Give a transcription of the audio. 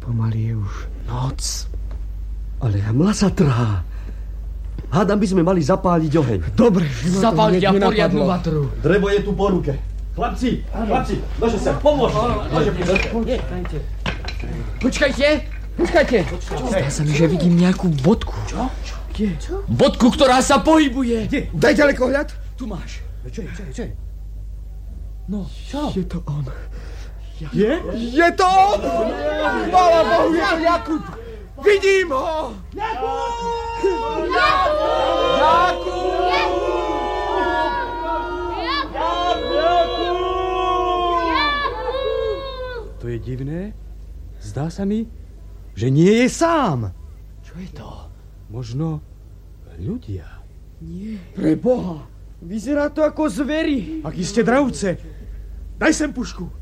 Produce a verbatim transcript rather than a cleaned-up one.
Pomaly je už noc. Ale hmla sa trhá. Hádam by sme mali zapáliť oheň. Dobre, že ma Zapáliť a poriadnu vatru. Drevo je tu po ruke. Chlapci, chlapci, nože sa, pomôž. Nože, Počkajte, počkajte. Zdá sa mi, že vidím nejakú bodku. Čo? Kde? Čo? Bodku, ktorá sa pohybuje. Kde? Daj ďalekohľad. Tu máš. Čo je, čo je, čo je? No, čo? Je to on. Je? Je to on! Chvála Bohu, je to Jakub! Vidím ho! Jakub! Jakub! To je divné. Zdá sa mi, že nie je sám. Čo je to? Možno ľudia. Nie. Pre Boha! Vyzerá to ako zveri. Aký ste dravce. Daj sem pušku.